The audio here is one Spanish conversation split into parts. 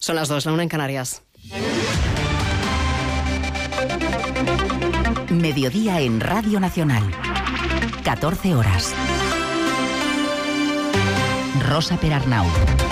Son las 2, la 1 en Canarias. Mediodía en Radio Nacional. 14 horas. Rosa Perarnau.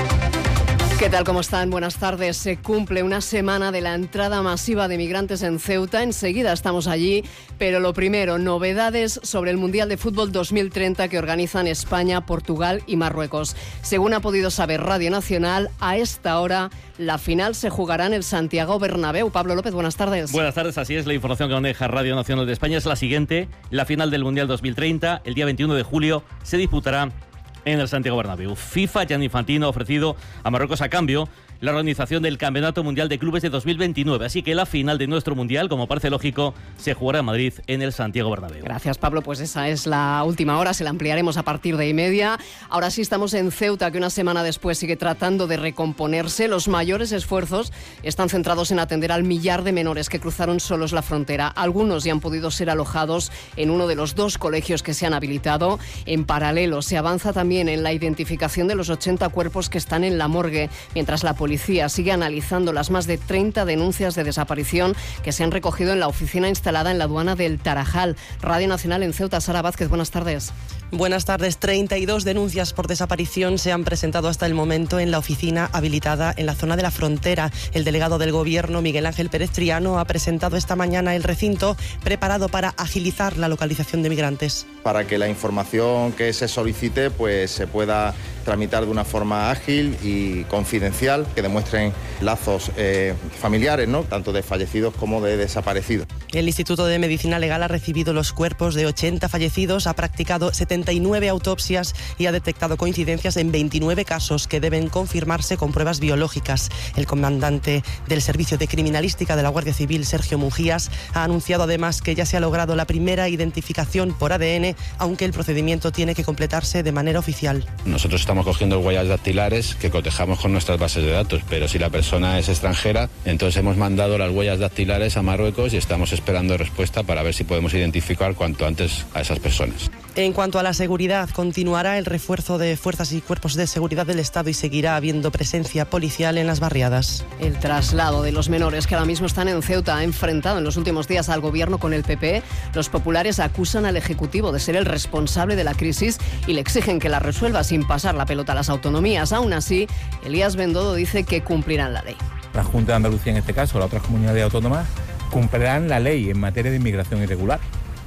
¿Qué tal? ¿Cómo están? Buenas tardes. Se cumple una semana de la entrada masiva de migrantes en Ceuta. Enseguida estamos allí, pero lo primero, novedades sobre el Mundial de Fútbol 2030 que organizan España, Portugal y Marruecos. Según ha podido saber Radio Nacional, a esta hora la final se jugará en el Santiago Bernabéu. Pablo López, buenas tardes. Buenas tardes, así es. La información que maneja Radio Nacional de España es la siguiente. La final del Mundial 2030, el día 21 de julio, se disputará en el Santiago Bernabéu. FIFA, Gianni Infantino, ha ofrecido a Marruecos a cambio la organización del Campeonato Mundial de Clubes de 2029. Así que la final de nuestro Mundial, como parece lógico, se jugará en Madrid, en el Santiago Bernabéu. Gracias, Pablo. Pues esa es la última hora, se la ampliaremos a partir de 1:30. Ahora sí estamos en Ceuta, que una semana después sigue tratando de recomponerse. Los mayores esfuerzos están centrados en atender al millar de menores que cruzaron solos la frontera. Algunos ya han podido ser alojados en uno de los 2 colegios que se han habilitado. En paralelo, se avanza también en la identificación de los 80 cuerpos que están en la morgue, mientras la policía sigue analizando las más de 30 denuncias de desaparición que se han recogido en la oficina instalada en la aduana del Tarajal. Radio Nacional en Ceuta, Sara Vázquez, buenas tardes. Buenas tardes. 32 denuncias por desaparición se han presentado hasta el momento en la oficina habilitada en la zona de la frontera. El delegado del Gobierno, Miguel Ángel Pérez Triano, ha presentado esta mañana el recinto preparado para agilizar la localización de migrantes. Para que la información que se solicite pues se pueda tramitar de una forma ágil y confidencial, que demuestren lazos familiares, ¿no?, tanto de fallecidos como de desaparecidos. El Instituto de Medicina Legal ha recibido los cuerpos de 80 fallecidos, ha practicado 79 autopsias y ha detectado coincidencias en 29 casos que deben confirmarse con pruebas biológicas. El comandante del Servicio de Criminalística de la Guardia Civil, Sergio Mujías, ha anunciado además que ya se ha logrado la primera identificación por ADN, aunque el procedimiento tiene que completarse de manera oficial. Nosotros estamos cogiendo huellas dactilares que cotejamos con nuestras bases de datos, pero si la persona es extranjera, entonces hemos mandado las huellas dactilares a Marruecos y estamos esperando respuesta para ver si podemos identificar cuanto antes a esas personas. En cuanto a la seguridad, continuará el refuerzo de fuerzas y cuerpos de seguridad del Estado y seguirá habiendo presencia policial en las barriadas. El traslado de los menores que ahora mismo están en Ceuta ha enfrentado en los últimos días al Gobierno con el PP. Los populares acusan al Ejecutivo de ser el responsable de la crisis y le exigen que la resuelva sin pasar la pelota a las autonomías. Aún así, Elías Bendodo dice que cumplirán la ley. La Junta de Andalucía, en este caso, las otras comunidades autónomas, cumplirán la ley en materia de inmigración irregular.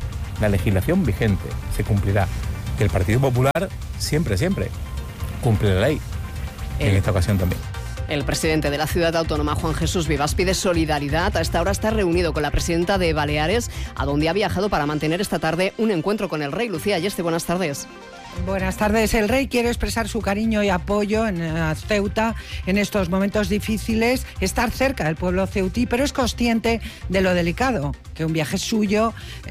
La legislación vigente se cumplirá. Que el Partido Popular siempre cumple la ley. En esta ocasión también. El presidente de la ciudad autónoma, Juan Jesús Vivas, pide solidaridad. A esta hora está reunido con la presidenta de Baleares, a donde ha viajado para mantener esta tarde un encuentro con el rey. Lucía Ayeste, buenas tardes. Buenas tardes. El rey quiere expresar su cariño y apoyo en Ceuta en estos momentos difíciles, estar cerca del pueblo ceutí, pero es consciente de lo delicado que un viaje suyo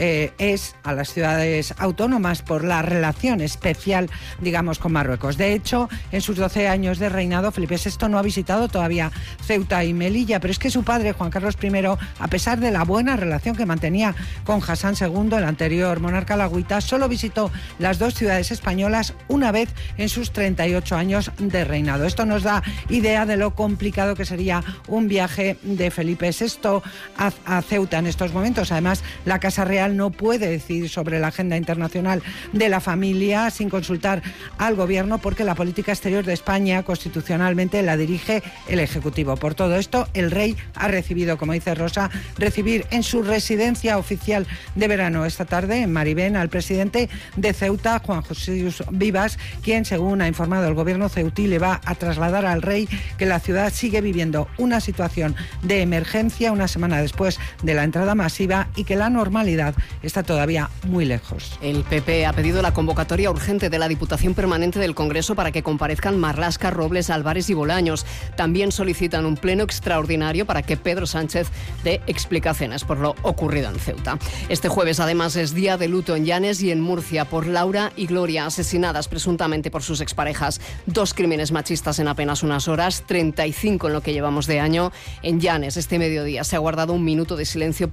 es a las ciudades autónomas por la relación especial, digamos, con Marruecos. De hecho, en sus 12 años de reinado, Felipe VI no ha visitado todavía Ceuta y Melilla, pero es que su padre, Juan Carlos I, a pesar de la buena relación que mantenía con Hassan II, el anterior monarca alauita, solo visitó las 2 ciudades españolas una vez en sus 38 años de reinado. Esto nos da idea de lo complicado que sería un viaje de Felipe VI a Ceuta en estos momentos. Además, la Casa Real no puede decidir sobre la agenda internacional de la familia sin consultar al Gobierno, porque la política exterior de España constitucionalmente la dirige el Ejecutivo. Por todo esto, el rey ha recibido, como dice Rosa, recibir en su residencia oficial de verano esta tarde en Maribén al presidente de Ceuta, Juan Jesús Vivas, quien, según ha informado el Gobierno ceutí, le va a trasladar al rey que la ciudad sigue viviendo una situación de emergencia una semana después de la entrada masiva y que la normalidad está todavía muy lejos. El PP ha pedido la convocatoria urgente de la Diputación Permanente del Congreso para que comparezcan Marlaska, Robles, Álvarez y Bolaños. También solicitan un pleno extraordinario para que Pedro Sánchez dé explicaciones por lo ocurrido en Ceuta. Este jueves, además, es día de luto en Llanes y en Murcia por Laura y Gloria, asesinadas presuntamente por sus exparejas. 2 crímenes machistas en apenas unas horas, 35 en lo que llevamos de año. En Llanes, este mediodía, se ha guardado un minuto de silencio por Laura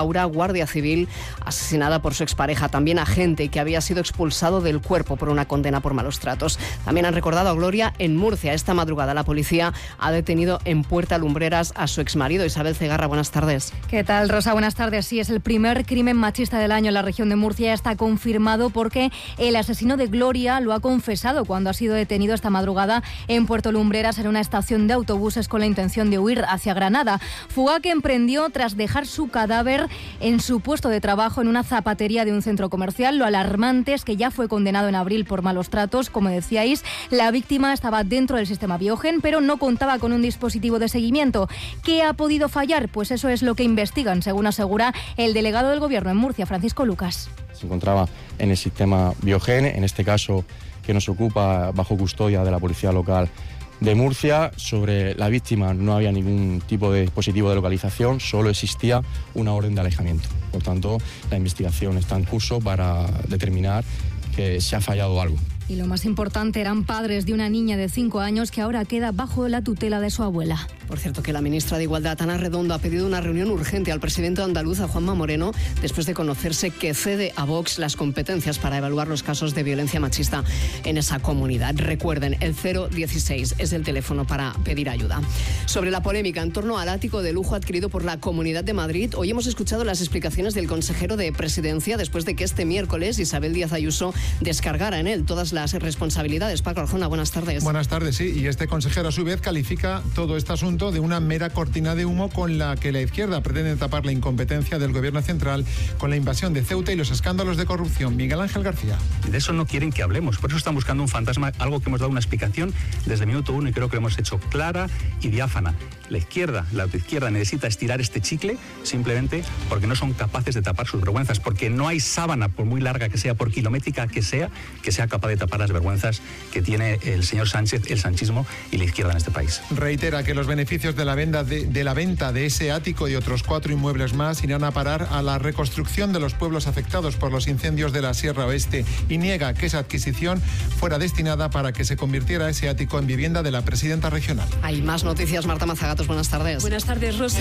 Laura, guardia civil, asesinada por su expareja, también agente que había sido expulsado del cuerpo por una condena por malos tratos. También han recordado a Gloria en Murcia. Esta madrugada la policía ha detenido en Puerta Lumbreras a su exmarido. Isabel Cegarra, buenas tardes. ¿Qué tal, Rosa? Buenas tardes. Sí, es el primer crimen machista del año en la región de Murcia. Está confirmado porque el asesino de Gloria lo ha confesado cuando ha sido detenido esta madrugada en Puerto Lumbreras en una estación de autobuses con la intención de huir hacia Granada. Fuga que emprendió tras dejar su cadáver en su puesto de trabajo en una zapatería de un centro comercial. Lo alarmante es que ya fue condenado en abril por malos tratos. Como decíais, la víctima estaba dentro del sistema Biogen, pero no contaba con un dispositivo de seguimiento. ¿Qué ha podido fallar? Pues eso es lo que investigan, según asegura el delegado del Gobierno en Murcia, Francisco Lucas. Se encontraba en el sistema Biogen, en este caso que nos ocupa bajo custodia de la Policía Local de Murcia. Sobre la víctima no había ningún tipo de dispositivo de localización, solo existía una orden de alejamiento. Por tanto, la investigación está en curso para determinar que se ha fallado algo. Y lo más importante, eran padres de una niña de 5 años que ahora queda bajo la tutela de su abuela. Por cierto, que la ministra de Igualdad, Ana Redondo, ha pedido una reunión urgente al presidente andaluz, a Juanma Moreno, después de conocerse que cede a Vox las competencias para evaluar los casos de violencia machista en esa comunidad. Recuerden, el 016 es el teléfono para pedir ayuda. Sobre la polémica en torno al ático de lujo adquirido por la Comunidad de Madrid, hoy hemos escuchado las explicaciones del consejero de Presidencia después de que este miércoles Isabel Díaz Ayuso descargara en él todas las responsabilidades. Paco Arjona, buenas tardes. Buenas tardes, sí. Y este consejero a su vez califica todo este asunto de una mera cortina de humo con la que la izquierda pretende tapar la incompetencia del gobierno central con la invasión de Ceuta y los escándalos de corrupción. Miguel Ángel García. De eso no quieren que hablemos, por eso están buscando un fantasma, algo que hemos dado una explicación desde el minuto 1 y creo que lo hemos hecho clara y diáfana. La izquierda, la autoizquierda necesita estirar este chicle simplemente porque no son capaces de tapar sus vergüenzas, porque no hay sábana, por muy larga que sea, por kilométrica que sea capaz de tapar las vergüenzas que tiene el señor Sánchez, el sanchismo y la izquierda en este país. Reitera que los beneficios de la venta de ese ático y otros 4 inmuebles más irán a parar a la reconstrucción de los pueblos afectados por los incendios de la Sierra Oeste y niega que esa adquisición fuera destinada para que se convirtiera ese ático en vivienda de la presidenta regional. Hay más noticias. Marta Mazagatos, buenas tardes. Buenas tardes, Rosa.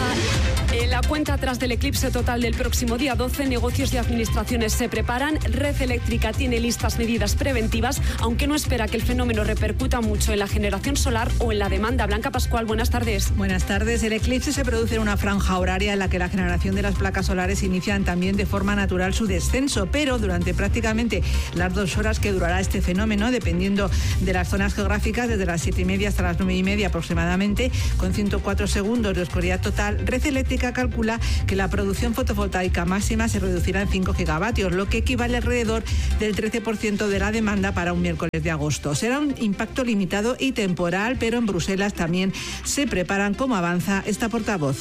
La cuenta atrás del eclipse total del próximo día 12, negocios y administraciones se preparan. Red Eléctrica tiene listas medidas preventivas, aunque no espera que el fenómeno repercuta mucho en la generación solar o en la demanda. Blanca Pascual, buenas tardes. Buenas tardes. El eclipse se produce en una franja horaria en la que la generación de las placas solares inician también de forma natural su descenso, pero durante prácticamente las 2 horas que durará este fenómeno, dependiendo de las zonas geográficas, desde las 7:30 hasta las 9:30 aproximadamente, con 104 segundos de oscuridad total, Red Eléctrica calcula que la producción fotovoltaica máxima se reducirá en 5 gigavatios, lo que equivale alrededor del 13% de la demanda para un miércoles de agosto. Será un impacto limitado y temporal, pero en Bruselas también se preparan cómo avanza esta portavoz.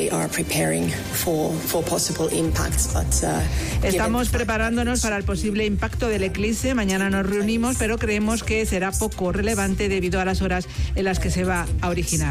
Estamos preparándonos para el posible impacto del eclipse. Mañana nos reunimos, pero creemos que será poco relevante debido a las horas en las que se va a originar.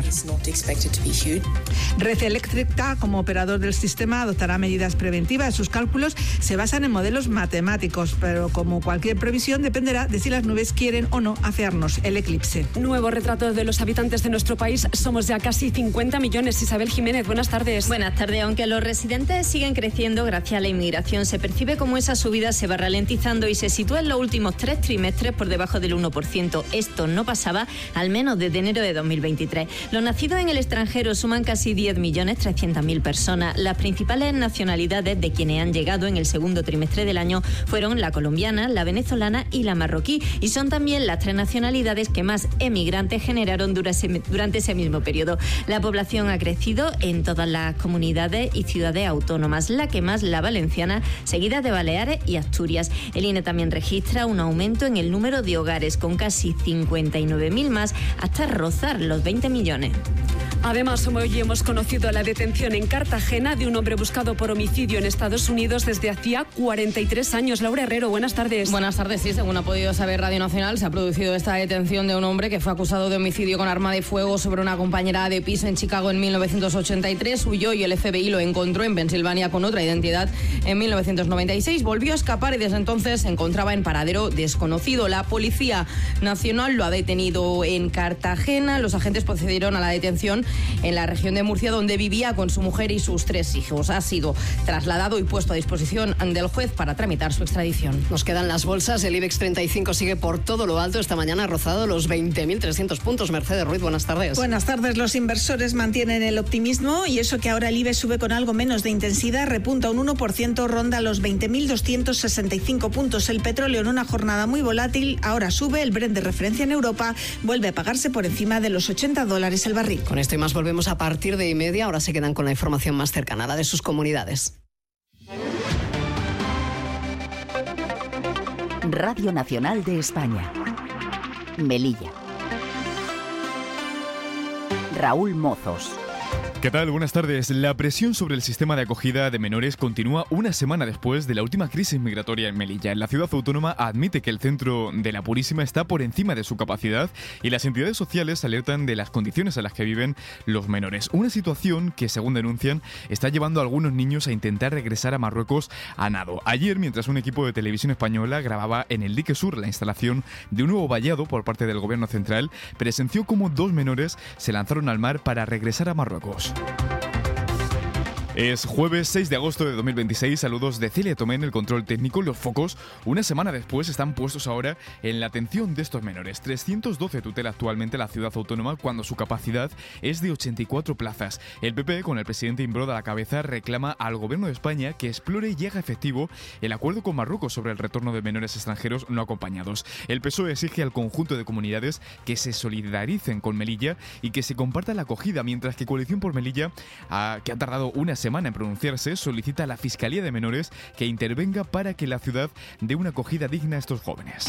Red Eléctrica, como operador del sistema, adoptará medidas preventivas. Sus cálculos se basan en modelos matemáticos, pero como cualquier previsión dependerá de si las nubes quieren o no afearnos el eclipse. Nuevo retrato de los habitantes de nuestro país. Somos ya casi 50 millones. Isabel Jiménez, buenas tardes. Buenas tardes. Aunque los residentes siguen creciendo gracias a la inmigración, se percibe como esa subida se va ralentizando y se sitúa en los últimos 3 trimestres por debajo del 1%. Esto no pasaba al menos desde enero de 2023. Los nacidos en el extranjero suman casi 10.300.000 personas. Las principales nacionalidades de quienes han llegado en el segundo trimestre del año fueron la colombiana, la venezolana y la marroquí, y son también las 3 nacionalidades que más emigrantes generaron durante ese mismo periodo. La población ha crecido en todas las comunidades y ciudades autónomas, la que más la valenciana, seguida de Baleares y Asturias. El INE también registra un aumento en el número de hogares, con casi 59.000 más, hasta rozar los 20 millones. Además, hoy hemos conocido la detención en Cartagena de un hombre buscado por homicidio en Estados Unidos desde hacía 43 años. Laura Herrero, buenas tardes. Buenas tardes, sí, según ha podido saber Radio Nacional, se ha producido esta detención de un hombre que fue acusado de homicidio con arma de fuego sobre una compañera de piso en Chicago en 1983. Huyó y el FBI lo encontró en Pensilvania con otra identidad en 1996. Volvió a escapar y desde entonces se encontraba en paradero desconocido. La Policía Nacional lo ha detenido en Cartagena. Los agentes procedieron a la detención en la región de Murcia, donde vivía con su mujer y sus 3 hijos. Ha sido trasladado y puesto a disposición del juez para tramitar su extradición. Nos quedan las bolsas. El IBEX 35 sigue por todo lo alto. Esta mañana ha rozado los 20.300 puntos. Mercedes Ruiz, buenas tardes. Buenas tardes. Los inversores mantienen el optimismo y eso que ahora el IBEX sube con algo menos de intensidad, repunta un 1%, ronda los 20.265 puntos. El petróleo en una jornada muy volátil ahora sube. El Brent de referencia en Europa vuelve a pagarse por encima de los $80 el barril. Con esto y más volvemos a partir de 1:30. Ahora se quedan con la información más cercana, la de sus comunidades. Radio Nacional de España. Melilla. Raúl Mozos. ¿Qué tal? Buenas tardes. La presión sobre el sistema de acogida de menores continúa una semana después de la última crisis migratoria en Melilla. La ciudad autónoma admite que el centro de la Purísima está por encima de su capacidad y las entidades sociales alertan de las condiciones en las que viven los menores. Una situación que, según denuncian, está llevando a algunos niños a intentar regresar a Marruecos a nado. Ayer, mientras un equipo de televisión española grababa en el dique sur la instalación de un nuevo vallado por parte del gobierno central, presenció cómo 2 menores se lanzaron al mar para regresar a Marruecos. Es jueves 6 de agosto de 2026, saludos de Celia Tomé en el control técnico. Los focos, una semana después, están puestos ahora en la atención de estos menores. 312 tutela actualmente la ciudad autónoma cuando su capacidad es de 84 plazas. El PP, con el presidente Imbroda a la cabeza, reclama al gobierno de España que explore y haga efectivo el acuerdo con Marruecos sobre el retorno de menores extranjeros no acompañados. El PSOE exige al conjunto de comunidades que se solidaricen con Melilla y que se comparta la acogida, mientras que Coalición por Melilla, que ha tardado una semana en pronunciarse, solicita a la Fiscalía de Menores que intervenga para que la ciudad dé una acogida digna a estos jóvenes.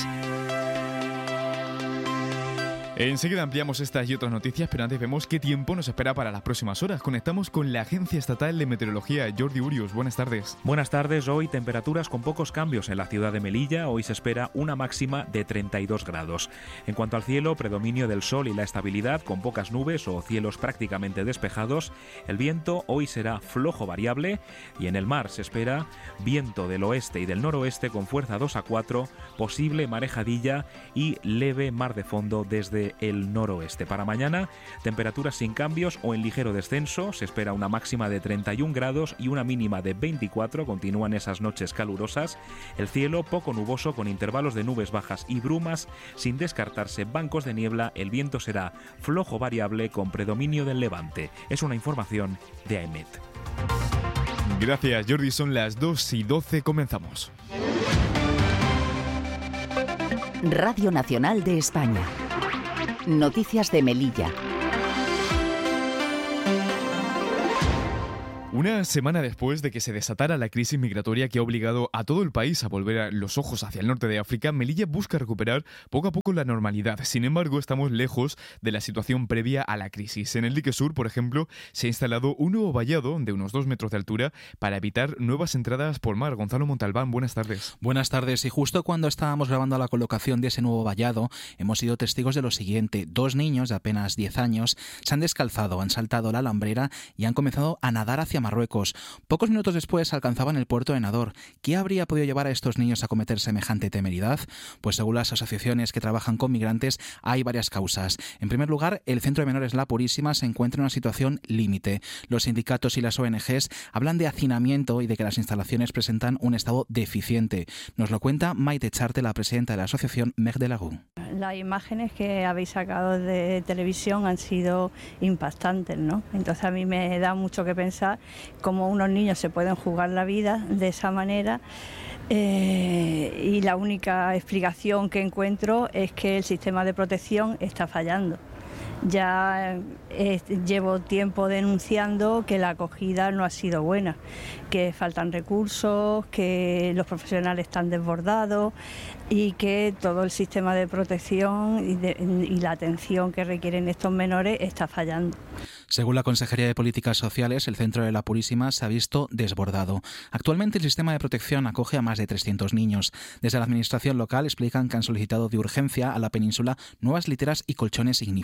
Enseguida ampliamos estas y otras noticias, pero antes vemos qué tiempo nos espera para las próximas horas. Conectamos con la Agencia Estatal de Meteorología. Jordi Urius, buenas tardes. Buenas tardes. Hoy temperaturas con pocos cambios en la ciudad de Melilla. Hoy se espera una máxima de 32 grados. En cuanto al cielo, predominio del sol y la estabilidad, con pocas nubes o cielos prácticamente despejados. El viento hoy será flojo variable y en el mar se espera viento del oeste y del noroeste con fuerza 2 a 4, posible marejadilla y leve mar de fondo desde el noroeste. Para mañana, temperaturas sin cambios o en ligero descenso. Se espera una máxima de 31 grados y una mínima de 24. Continúan esas noches calurosas. El cielo poco nuboso con intervalos de nubes bajas y brumas, sin descartarse bancos de niebla. El viento será flojo variable con predominio del levante. Es una información de AEMET. Gracias, Jordi. Son las 2:12. Comenzamos. Radio Nacional de España. Noticias de Melilla. Una semana después de que se desatara la crisis migratoria que ha obligado a todo el país a volver los ojos hacia el norte de África, Melilla busca recuperar poco a poco la normalidad. Sin embargo, estamos lejos de la situación previa a la crisis. En el dique sur, por ejemplo, se ha instalado un nuevo vallado de unos 2 metros de altura para evitar nuevas entradas por mar. Gonzalo Montalbán, buenas tardes. Buenas tardes. Y justo cuando estábamos grabando la colocación de ese nuevo vallado, hemos sido testigos de lo siguiente. 2 niños de apenas 10 años se han descalzado, han saltado la alambrera y han comenzado a nadar hacia Marruecos. Pocos minutos después alcanzaban el puerto de Nador. ¿Qué habría podido llevar a estos niños a cometer semejante temeridad? Pues según las asociaciones que trabajan con migrantes, hay varias causas. En primer lugar, el Centro de Menores La Purísima se encuentra en una situación límite. Los sindicatos y las ONGs hablan de hacinamiento y de que las instalaciones presentan un estado deficiente. Nos lo cuenta Maite Charte, la presidenta de la asociación Meg de Lagún. Las imágenes que habéis sacado de televisión han sido impactantes, ¿no? Entonces a mí me da mucho que pensar cómo unos niños se pueden jugar la vida de esa manera y la única explicación que encuentro es que el sistema de protección está fallando. Ya llevo tiempo denunciando que la acogida no ha sido buena, que faltan recursos, que los profesionales están desbordados y que todo el sistema de protección y la atención que requieren estos menores está fallando. Según la Consejería de Políticas Sociales, el Centro de La Purísima se ha visto desbordado. Actualmente el sistema de protección acoge a más de 300 niños. Desde la administración local explican que han solicitado de urgencia a la península nuevas literas y colchones ignífugos.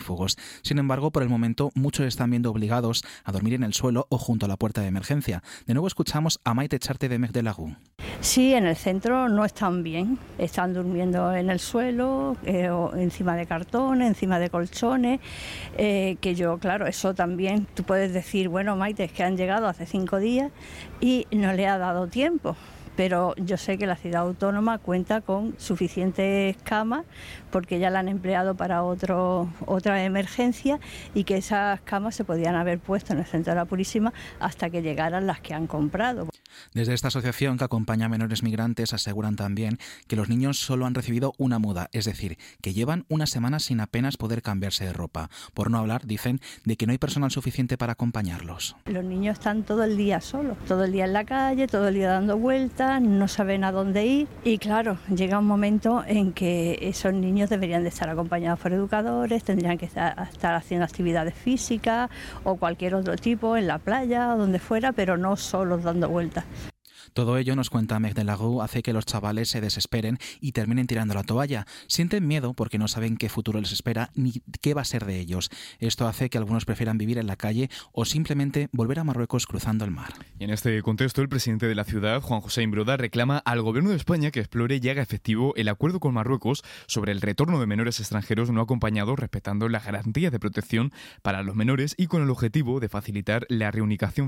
Sin embargo, por el momento, muchos están viendo obligados a dormir en el suelo o junto a la puerta de emergencia. De nuevo escuchamos a Maite Charte de Meg de Lagú. Sí, en el centro no están bien. Están durmiendo en el suelo, o encima de cartones, encima de colchones, que yo, claro, eso también, tú puedes decir, bueno, Maite, es que han llegado hace 5 días y no le ha dado tiempo. Pero yo sé que la ciudad autónoma cuenta con suficientes camas porque ya la han empleado para otra emergencia y que esas camas se podían haber puesto en el centro de la Purísima hasta que llegaran las que han comprado. Desde esta asociación que acompaña a menores migrantes aseguran también que los niños solo han recibido una muda, es decir, que llevan una semana sin apenas poder cambiarse de ropa. Por no hablar, dicen, de que no hay personal suficiente para acompañarlos. Los niños están todo el día solos, todo el día en la calle, todo el día dando vueltas, no saben a dónde ir y claro, llega un momento en que esos niños deberían de estar acompañados por educadores, tendrían que estar haciendo actividades físicas o cualquier otro tipo en la playa o donde fuera, pero no solos dando vueltas. Todo ello, nos cuenta Meg de Lagú, hace que los chavales se desesperen y terminen tirando la toalla. Sienten miedo porque no saben qué futuro les espera ni qué va a ser de ellos. Esto hace que algunos prefieran vivir en la calle o simplemente volver a Marruecos cruzando el mar. Y en este contexto, el presidente de la ciudad, Juan José Imbroda, reclama al Gobierno de España que explore y haga efectivo el acuerdo con Marruecos sobre el retorno de menores extranjeros no acompañados, respetando las garantías de protección para los menores y con el objetivo de facilitar la reunificación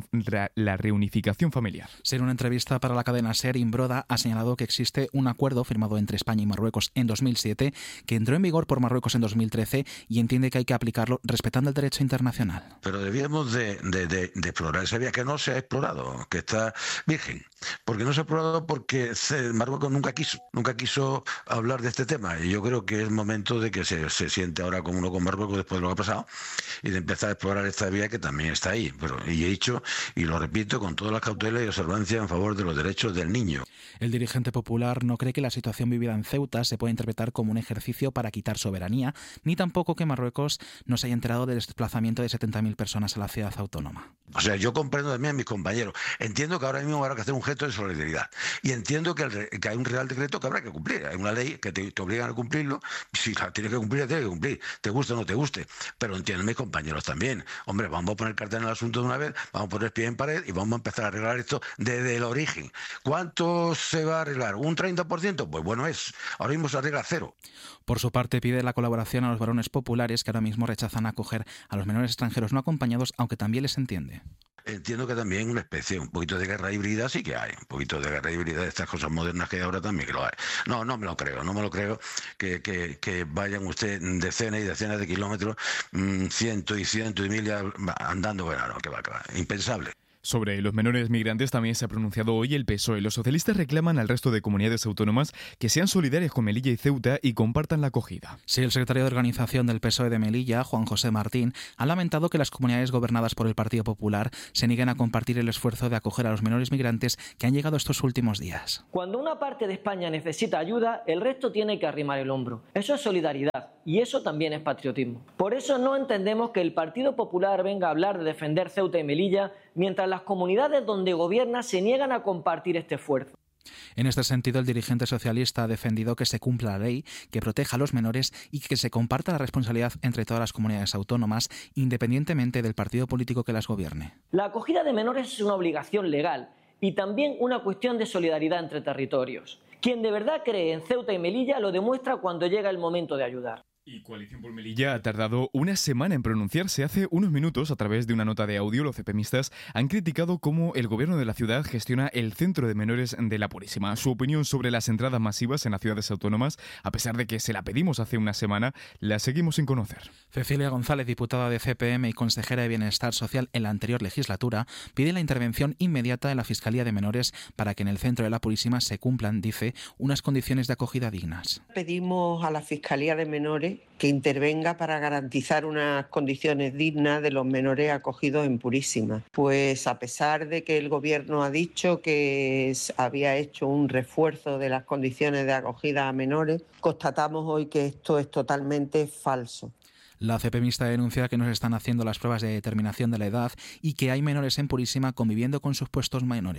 familiar. En una entrevista para la cadena SER, Imbroda ha señalado que existe un acuerdo firmado entre España y Marruecos en 2007 que entró en vigor por Marruecos en 2013 y entiende que hay que aplicarlo respetando el derecho internacional. Pero debíamos de explorar esa vía que no se ha explorado, que está virgen. Porque no se ha explorado porque Marruecos nunca quiso hablar de este tema y yo creo que es momento de que se siente ahora como uno con Marruecos después de lo que ha pasado y de empezar a explorar esta vía que también está ahí. Y he dicho, y lo repito, con todas las cautelas y observancias en favor de los derechos del niño. El dirigente popular no cree que la situación vivida en Ceuta se pueda interpretar como un ejercicio para quitar soberanía, ni tampoco que Marruecos no se haya enterado del desplazamiento de 70.000 personas a la ciudad autónoma. O sea, yo comprendo también a mis compañeros. Entiendo que ahora mismo habrá que hacer un gesto de solidaridad. Y entiendo que hay un real decreto que habrá que cumplir. Hay una ley que te obligan a cumplirlo. Si la tienes que cumplir, la tienes que cumplir. Te guste o no te guste. Pero entiendo a mis compañeros también. Hombre, vamos a poner carta en el asunto de una vez, vamos a poner pie en pared y vamos a empezar a arreglar esto desde el origen. ¿Cuánto se va a arreglar? ¿Un 30%? Pues bueno es. Ahora mismo se arregla 0. Por su parte, pide la colaboración a los varones populares que ahora mismo rechazan acoger a los menores extranjeros no acompañados, aunque también les entiende. Entiendo que también una especie, un poquito de guerra híbrida sí que hay, un poquito de guerra híbrida de estas cosas modernas que hay ahora también que lo hay. No me lo creo que vayan usted decenas y decenas de kilómetros, cientos y miles andando, bueno, no, que va, impensable. Sobre los menores migrantes también se ha pronunciado hoy el PSOE. Los socialistas reclaman al resto de comunidades autónomas que sean solidarias con Melilla y Ceuta y compartan la acogida. Sí, el secretario de organización del PSOE de Melilla, Juan José Martín, ha lamentado que las comunidades gobernadas por el Partido Popular se nieguen a compartir el esfuerzo de acoger a los menores migrantes que han llegado estos últimos días. Cuando una parte de España necesita ayuda, el resto tiene que arrimar el hombro. Eso es solidaridad y eso también es patriotismo. Por eso no entendemos que el Partido Popular venga a hablar de defender Ceuta y Melilla mientras las comunidades donde gobierna se niegan a compartir este esfuerzo. En este sentido, el dirigente socialista ha defendido que se cumpla la ley, que proteja a los menores y que se comparta la responsabilidad entre todas las comunidades autónomas, independientemente del partido político que las gobierne. La acogida de menores es una obligación legal y también una cuestión de solidaridad entre territorios. Quien de verdad cree en Ceuta y Melilla lo demuestra cuando llega el momento de ayudar. Y Coalición por Melilla ha tardado una semana en pronunciarse. Hace unos minutos, a través de una nota de audio, los CPMistas han criticado cómo el gobierno de la ciudad gestiona el centro de menores de la Purísima. Su opinión sobre las entradas masivas en las ciudades autónomas, a pesar de que se la pedimos hace una semana, la seguimos sin conocer. Cecilia González, diputada de CPM y consejera de Bienestar Social en la anterior legislatura, pide la intervención inmediata de la Fiscalía de Menores para que en el centro de la Purísima se cumplan, dice, unas condiciones de acogida dignas. Pedimos a la Fiscalía de Menores que intervenga para garantizar unas condiciones dignas de los menores acogidos en Purísima. Pues a pesar de que el Gobierno ha dicho que había hecho un refuerzo de las condiciones de acogida a menores, constatamos hoy que esto es totalmente falso. La CPMista denuncia que no se están haciendo las pruebas de determinación de la edad y que hay menores en Purísima conviviendo con supuestos menores.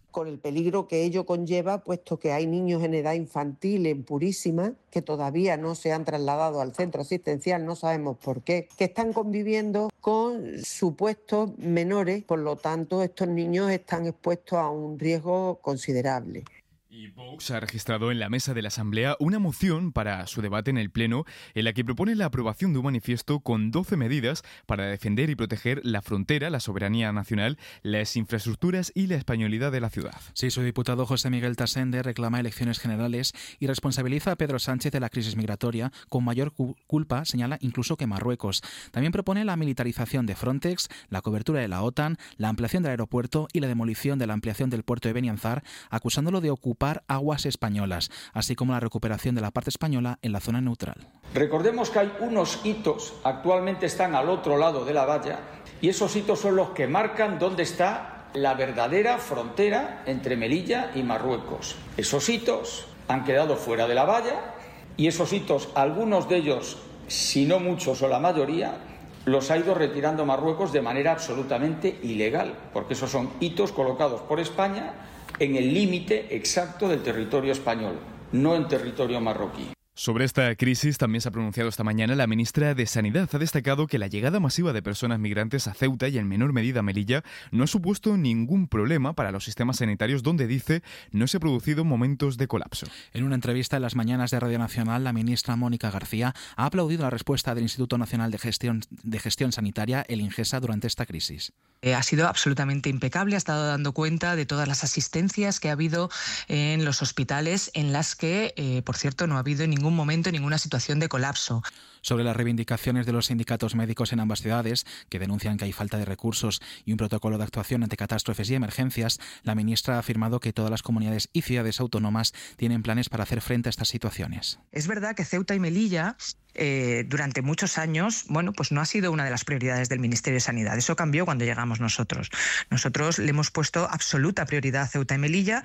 con el peligro que ello conlleva, puesto que hay niños en edad infantil en Purísima que todavía no se han trasladado al centro asistencial, no sabemos por qué, que están conviviendo con supuestos menores, por lo tanto estos niños están expuestos a un riesgo considerable. Y Vox ha registrado en la mesa de la Asamblea una moción para su debate en el Pleno en la que propone la aprobación de un manifiesto con 12 medidas para defender y proteger la frontera, la soberanía nacional, las infraestructuras y la españolidad de la ciudad. Sí, su diputado José Miguel Tasende reclama elecciones generales y responsabiliza a Pedro Sánchez de la crisis migratoria, con mayor culpa, señala, incluso que Marruecos. También propone la militarización de Frontex, la cobertura de la OTAN, la ampliación del aeropuerto y la demolición de la ampliación del puerto de Benianzar, acusándolo de ocupar aguas españolas, así como la recuperación de la parte española en la zona neutral. Recordemos que hay unos hitos, actualmente están al otro lado de la valla, y esos hitos son los que marcan dónde está la verdadera frontera entre Melilla y Marruecos. Esos hitos han quedado fuera de la valla, y esos hitos, algunos de ellos, si no muchos o la mayoría, los ha ido retirando Marruecos de manera absolutamente ilegal, porque esos son hitos colocados por España en el límite exacto del territorio español, no en territorio marroquí. Sobre esta crisis también se ha pronunciado esta mañana la ministra de Sanidad. Ha destacado que la llegada masiva de personas migrantes a Ceuta y en menor medida a Melilla no ha supuesto ningún problema para los sistemas sanitarios, donde dice no se han producido momentos de colapso. En una entrevista en las mañanas de Radio Nacional, la ministra Mónica García ha aplaudido la respuesta del Instituto Nacional de Gestión Sanitaria, el INGESA, durante esta crisis. Ha sido absolutamente impecable, ha estado dando cuenta de todas las asistencias que ha habido en los hospitales, en las que, por cierto, no ha habido en ningún momento ninguna situación de colapso. Sobre las reivindicaciones de los sindicatos médicos en ambas ciudades, que denuncian que hay falta de recursos y un protocolo de actuación ante catástrofes y emergencias, la ministra ha afirmado que todas las comunidades y ciudades autónomas tienen planes para hacer frente a estas situaciones. Es verdad que Ceuta y Melilla durante muchos años, pues no ha sido una de las prioridades del Ministerio de Sanidad. Eso cambió cuando llegamos nosotros. Nosotros le hemos puesto absoluta prioridad a Ceuta y Melilla,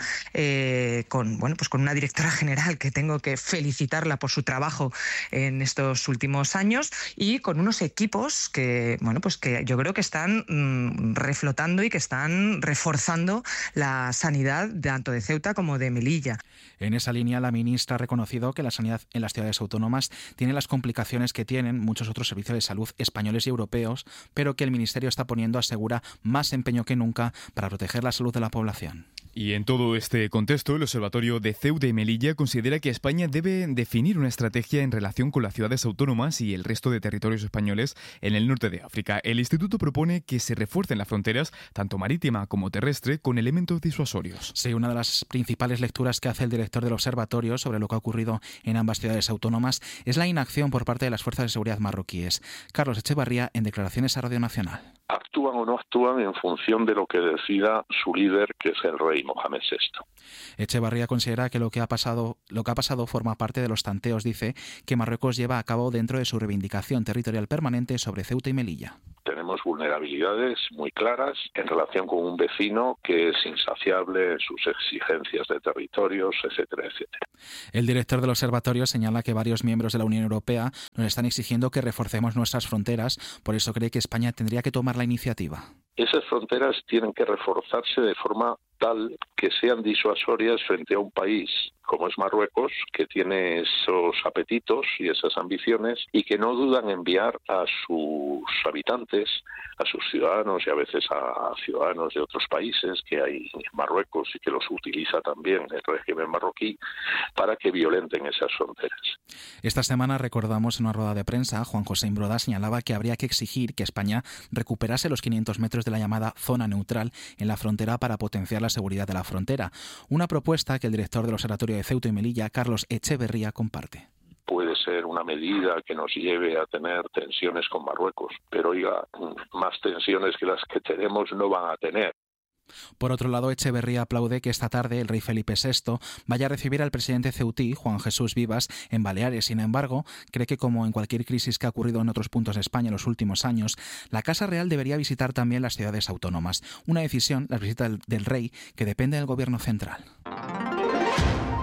con una directora general que tengo que felicitarla por su trabajo en estos últimos años, y con unos equipos que yo creo que están reflotando y que están reforzando la sanidad tanto de Ceuta como de Melilla. En esa línea, la ministra ha reconocido que la sanidad en las ciudades autónomas tiene las complicaciones que tienen muchos otros servicios de salud españoles y europeos, pero que el Ministerio está poniendo, asegura, más empeño que nunca para proteger la salud de la población. Y en todo este contexto, el Observatorio de Ceuta y Melilla considera que España debe definir una estrategia en relación con las ciudades autónomas y el resto de territorios españoles en el norte de África. El instituto propone que se refuercen las fronteras, tanto marítima como terrestre, con elementos disuasorios. Sí, una de las principales lecturas que hace el director del observatorio sobre lo que ha ocurrido en ambas ciudades autónomas es la inacción por parte de las fuerzas de seguridad marroquíes. Carlos Echevarría, en declaraciones a Radio Nacional. Actúan o no actúan en función de lo que decida su líder, que es el rey Mohamed VI. Echevarría considera que lo que ha pasado forma parte de los tanteos, dice, que Marruecos lleva a cabo dentro de su reivindicación territorial permanente sobre Ceuta y Melilla. Tenemos vulnerabilidades muy claras en relación con un vecino que es insaciable en sus exigencias de territorios, etcétera, etcétera. El director del observatorio señala que varios miembros de la Unión Europea nos están exigiendo que reforcemos nuestras fronteras, por eso cree que España tendría que tomar la iniciativa. Esas fronteras tienen que reforzarse de forma tal que sean disuasorias frente a un país como es Marruecos, que tiene esos apetitos y esas ambiciones y que no dudan en enviar a sus habitantes, a sus ciudadanos y a veces a ciudadanos de otros países que hay en Marruecos y que los utiliza también el régimen marroquí para que violenten esas fronteras. Esta semana recordamos en una rueda de prensa, Juan José Imbroda señalaba que habría que exigir que España recuperase los 500 metros de la llamada zona neutral en la frontera para potenciar la seguridad de la frontera. Una propuesta que el director del Observatorio de Ceuta y Melilla, Carlos Echeverría, comparte. Puede ser una medida que nos lleve a tener tensiones con Marruecos, pero oiga, más tensiones que las que tenemos no van a tener. Por otro lado, Echeverría aplaude que esta tarde el rey Felipe VI vaya a recibir al presidente ceutí, Juan Jesús Vivas, en Baleares. Sin embargo, cree que como en cualquier crisis que ha ocurrido en otros puntos de España en los últimos años, la Casa Real debería visitar también las ciudades autónomas. Una decisión, la visita del rey, que depende del gobierno central.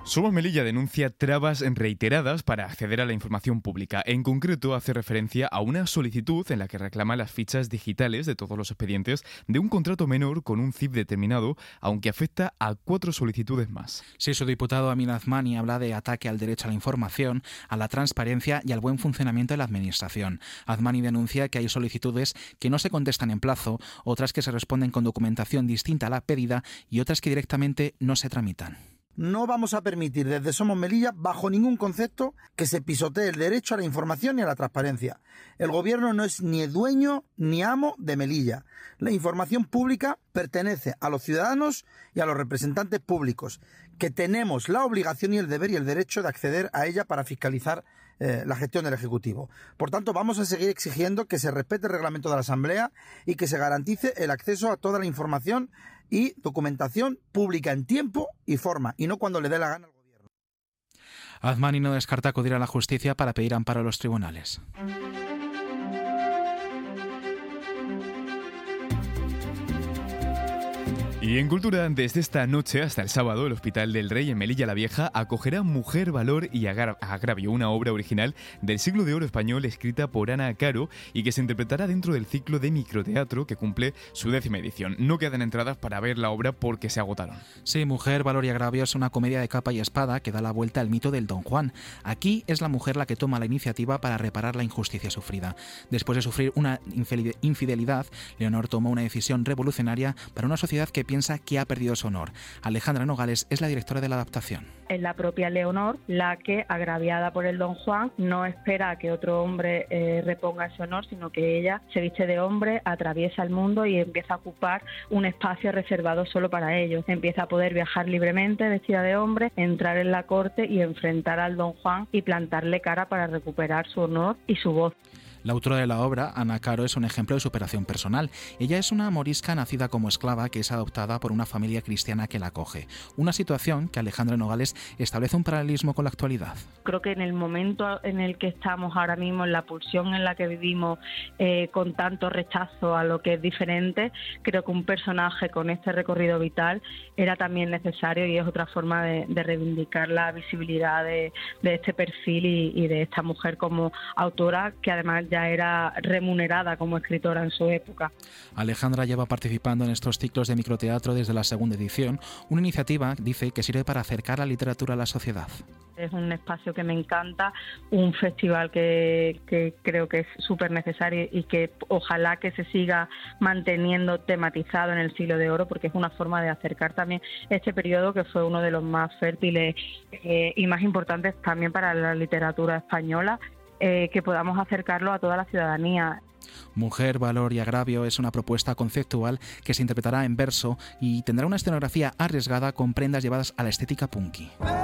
Somos Melilla denuncia trabas reiteradas para acceder a la información pública. En concreto, hace referencia a una solicitud en la que reclama las fichas digitales de todos los expedientes de un contrato menor con un CIF determinado, aunque afecta a 4 solicitudes más. Sí, su diputado Amin Azmani habla de ataque al derecho a la información, a la transparencia y al buen funcionamiento de la Administración. Azmani denuncia que hay solicitudes que no se contestan en plazo, otras que se responden con documentación distinta a la pedida y otras que directamente no se tramitan. No vamos a permitir desde Somos Melilla, bajo ningún concepto, que se pisotee el derecho a la información y a la transparencia. El Gobierno no es ni dueño ni amo de Melilla. La información pública pertenece a los ciudadanos y a los representantes públicos, que tenemos la obligación y el deber y el derecho de acceder a ella para fiscalizar la gestión del Ejecutivo. Por tanto, vamos a seguir exigiendo que se respete el reglamento de la Asamblea y que se garantice el acceso a toda la información y documentación pública en tiempo y forma, y no cuando le dé la gana al Gobierno. Azmani no descarta acudir a la justicia para pedir amparo a los tribunales. Y en Cultura, desde esta noche hasta el sábado, el Hospital del Rey en Melilla la Vieja acogerá Mujer, Valor y Agravio, una obra original del siglo de oro español escrita por Ana Caro y que se interpretará dentro del ciclo de microteatro que cumple su 10ª edición. No quedan entradas para ver la obra porque se agotaron. Sí, Mujer, Valor y Agravio es una comedia de capa y espada que da la vuelta al mito del Don Juan. Aquí es la mujer la que toma la iniciativa para reparar la injusticia sufrida. Después de sufrir una infidelidad, Leonor toma una decisión revolucionaria para una sociedad que piensa que ha perdido su honor. Alejandra Nogales es la directora de la adaptación. Es la propia Leonor la que, agraviada por el Don Juan, no espera a que otro hombre reponga ese honor, sino que ella se viste de hombre, atraviesa el mundo y empieza a ocupar un espacio reservado solo para ellos. Empieza a poder viajar libremente vestida de hombre, entrar en la corte y enfrentar al Don Juan y plantarle cara para recuperar su honor y su voz. La autora de la obra, Ana Caro, es un ejemplo de superación personal. Ella es una morisca nacida como esclava que es adoptada por una familia cristiana que la acoge. Una situación que Alejandra Nogales establece un paralelismo con la actualidad. Creo que en el momento en el que estamos ahora mismo, en la pulsión en la que vivimos, con tanto rechazo a lo que es diferente, creo que un personaje con este recorrido vital era también necesario y es otra forma de reivindicar la visibilidad de este perfil y de esta mujer como autora, que además ya era remunerada como escritora en su época. Alejandra lleva participando en estos ciclos de microteatro desde la 2ª edición, una iniciativa, dice, que sirve para acercar la literatura a la sociedad. Es un espacio que me encanta, un festival que creo que es súper necesario y que ojalá que se siga manteniendo tematizado en el siglo de oro, porque es una forma de acercar también este periodo que fue uno de los más fértiles y más importantes también para la literatura española, que podamos acercarlo a toda la ciudadanía. Mujer, Valor y Agravio es una propuesta conceptual que se interpretará en verso y tendrá una escenografía arriesgada con prendas llevadas a la estética punky.